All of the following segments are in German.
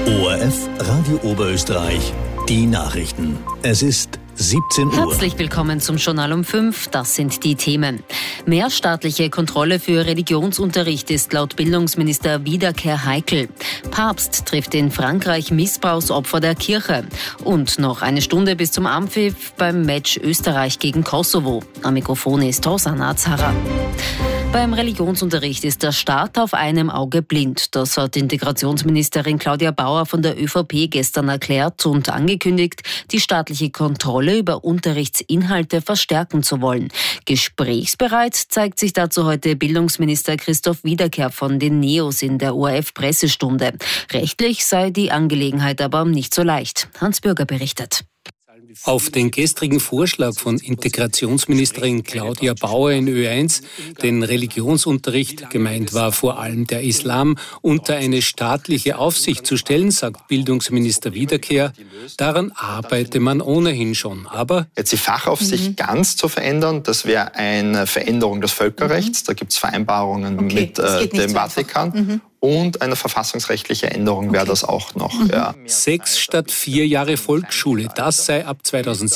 ORF Radio Oberösterreich, die Nachrichten. Es ist 17 Uhr. Herzlich willkommen zum Journal um 5. Das sind die Themen. Mehr staatliche Kontrolle für Religionsunterricht ist laut Bildungsminister Wiederkehr heikel. Papst trifft in Frankreich Missbrauchsopfer der Kirche. Und noch eine Stunde bis zum Anpfiff beim Match Österreich gegen Kosovo. Am Mikrofon ist Rosanna Azara. Beim Religionsunterricht ist der Staat auf einem Auge blind. Das hat Integrationsministerin Claudia Bauer von der ÖVP gestern erklärt und angekündigt, die staatliche Kontrolle über Unterrichtsinhalte verstärken zu wollen. Gesprächsbereit zeigt sich dazu heute Bildungsminister Christoph Wiederkehr von den NEOS in der ORF-Pressestunde. Rechtlich sei die Angelegenheit aber nicht so leicht. Hans Bürger berichtet. Auf den gestrigen Vorschlag von Integrationsministerin Claudia Bauer in Ö1, den Religionsunterricht, gemeint war vor allem der Islam, unter eine staatliche Aufsicht zu stellen, sagt Bildungsminister Wiederkehr, daran arbeite man ohnehin schon. Aber jetzt die Fachaufsicht ganz zu verändern, das wäre eine Veränderung des Völkerrechts. Da gibt es Vereinbarungen mit dem Vatikan. Und eine verfassungsrechtliche Änderung wäre das auch noch. Ja. 6 statt 4 Jahre Volksschule, das sei ab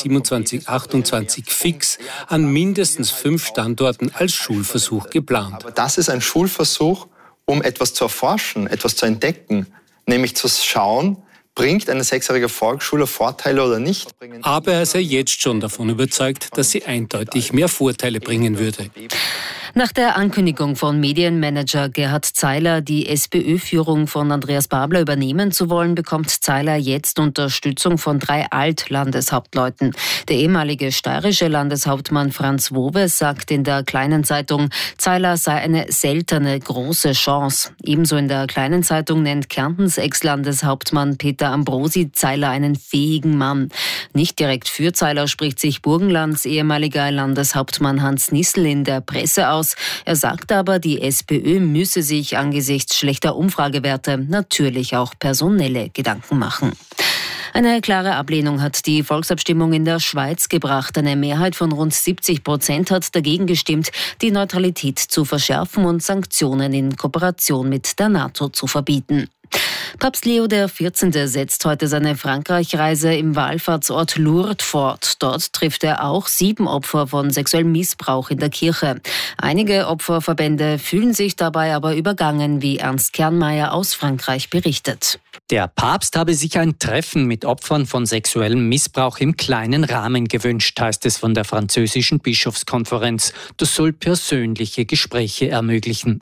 2027/28 fix an mindestens 5 Standorten als Schulversuch geplant. Aber das ist ein Schulversuch, um etwas zu erforschen, etwas zu entdecken, nämlich zu schauen, bringt eine 6-jährige Volksschule Vorteile oder nicht? Aber er sei jetzt schon davon überzeugt, dass sie eindeutig mehr Vorteile bringen würde. Nach der Ankündigung von Medienmanager Gerhard Zeiler, die SPÖ-Führung von Andreas Babler übernehmen zu wollen, bekommt Zeiler jetzt Unterstützung von 3 Alt-Landeshauptleuten. Der ehemalige steirische Landeshauptmann Franz Wowe sagt in der Kleinen Zeitung, Zeiler sei eine seltene, große Chance. Ebenso in der Kleinen Zeitung nennt Kärntens Ex-Landeshauptmann Peter Ambrosi Zeiler einen fähigen Mann. Nicht direkt für Zeiler spricht sich Burgenlands ehemaliger Landeshauptmann Hans Nissl in der Presse aus. Er sagt aber, die SPÖ müsse sich angesichts schlechter Umfragewerte natürlich auch personelle Gedanken machen. Eine klare Ablehnung hat die Volksabstimmung in der Schweiz gebracht. Eine Mehrheit von rund 70% hat dagegen gestimmt, die Neutralität zu verschärfen und Sanktionen in Kooperation mit der NATO zu verbieten. Papst Leo XIV. Setzt heute seine Frankreich-Reise im Wallfahrtsort Lourdes fort. Dort trifft er auch 7 Opfer von sexuellem Missbrauch in der Kirche. Einige Opferverbände fühlen sich dabei aber übergangen, wie Ernst Kernmeier aus Frankreich berichtet. Der Papst habe sich ein Treffen mit Opfern von sexuellem Missbrauch im kleinen Rahmen gewünscht, heißt es von der französischen Bischofskonferenz. Das soll persönliche Gespräche ermöglichen.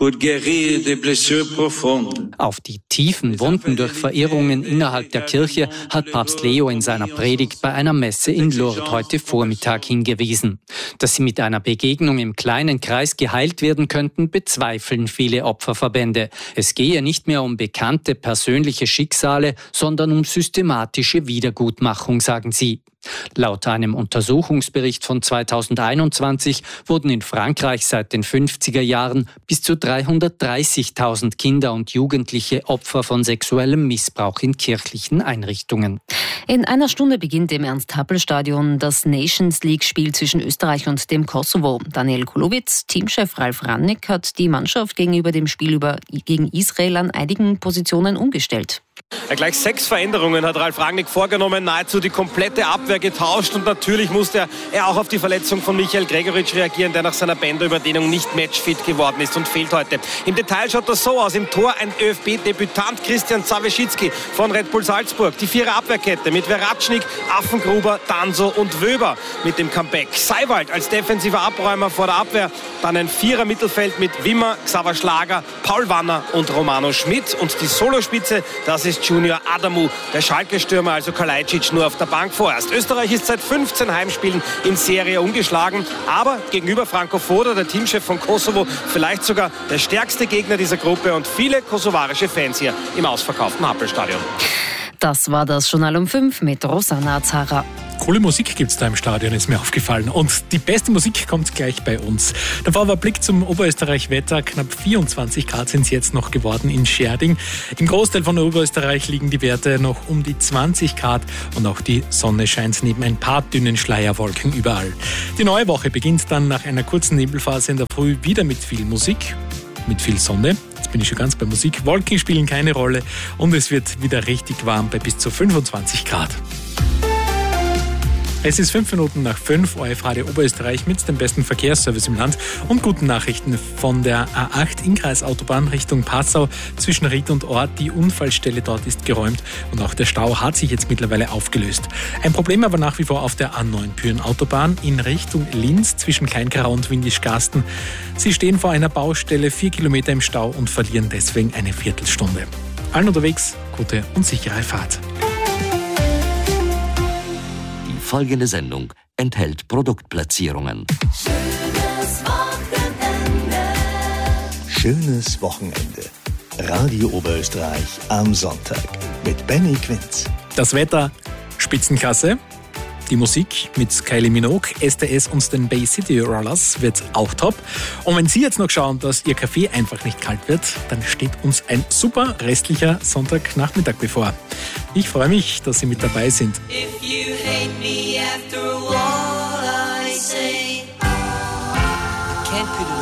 Auf die tiefen Wunden durch Verirrungen innerhalb der Kirche hat Papst Leo in seiner Predigt bei einer Messe in Lourdes heute Vormittag hingewiesen. Dass sie mit einer Begegnung im kleinen Kreis geheilt werden könnten, bezweifeln viele Opferverbände. Es gehe nicht mehr um bekannte persönliche Schicksale, sondern um systematische Wiedergutmachung, sagen sie. Laut einem Untersuchungsbericht von 2021 wurden in Frankreich seit den 50er Jahren bis zu 330.000 Kinder und Jugendliche Opfer von sexuellem Missbrauch in kirchlichen Einrichtungen. In einer Stunde beginnt im Ernst-Happel-Stadion das Nations-League-Spiel zwischen Österreich und dem Kosovo. Daniel Kulowitz, Teamchef Ralf Rangnick, hat die Mannschaft gegenüber dem Spiel gegen Israel an einigen Positionen umgestellt. Gleich 6 Veränderungen hat Ralf Rangnick vorgenommen, nahezu die komplette Abwehr getauscht und natürlich musste er auch auf die Verletzung von Michael Gregoritsch reagieren, der nach seiner Bänderüberdehnung nicht matchfit geworden ist und fehlt heute. Im Detail schaut das so aus. Im Tor ein ÖFB-Debütant Christian Zaweschitzki von Red Bull Salzburg. Die 4er Abwehrkette mit Veratschnik, Affengruber, Danso und Wöber mit dem Comeback. Seiwald als defensiver Abräumer vor der Abwehr. Dann ein 4er Mittelfeld mit Wimmer, Xaver Schlager, Paul Wanner und Romano Schmidt. Und die Solospitze, das ist Junior Adamu, der Schalke-Stürmer, also Kalajdzic, nur auf der Bank vorerst. Österreich ist seit 15 Heimspielen in Serie ungeschlagen, aber gegenüber Franco Foda, der Teamchef von Kosovo, vielleicht sogar der stärkste Gegner dieser Gruppe und viele kosovarische Fans hier im ausverkauften Happelstadion. Das war das Journal um 5 mit Rosanna Azara. Coole Musik gibt es da im Stadion, ist mir aufgefallen. Und die beste Musik kommt gleich bei uns. Davor aber Blick zum Oberösterreich-Wetter. Knapp 24 Grad sind es jetzt noch geworden in Scherding. Im Großteil von Oberösterreich liegen die Werte noch um die 20 Grad und auch die Sonne scheint neben ein paar dünnen Schleierwolken überall. Die neue Woche beginnt dann nach einer kurzen Nebelphase in der Früh wieder mit viel Musik, mit viel Sonne. Jetzt bin ich schon ganz bei Musik. Wolken spielen keine Rolle und es wird wieder richtig warm bei bis zu 25 Grad. Es ist 5 Minuten nach 5, ORF Radio Oberösterreich mit dem besten Verkehrsservice im Land und guten Nachrichten von der A8 Innkreisautobahn Richtung Passau zwischen Ried und Ort. Die Unfallstelle dort ist geräumt und auch der Stau hat sich jetzt mittlerweile aufgelöst. Ein Problem aber nach wie vor auf der A9 Büren-Autobahn in Richtung Linz zwischen Kleinkarau und Windischgarsten. Sie stehen vor einer Baustelle 4 Kilometer im Stau und verlieren deswegen eine Viertelstunde. Allen unterwegs, gute und sichere Fahrt. Folgende Sendung enthält Produktplatzierungen. Schönes Wochenende. Radio Oberösterreich am Sonntag mit Benny Quinz. Das Wetter Spitzenklasse. Die Musik mit Kylie Minogue, STS und den Bay City Rollers wird auch top. Und wenn Sie jetzt noch schauen, dass Ihr Kaffee einfach nicht kalt wird, dann steht uns ein super restlicher Sonntagnachmittag bevor. Ich freue mich, dass Sie mit dabei sind. If you hate me after all I say, can't put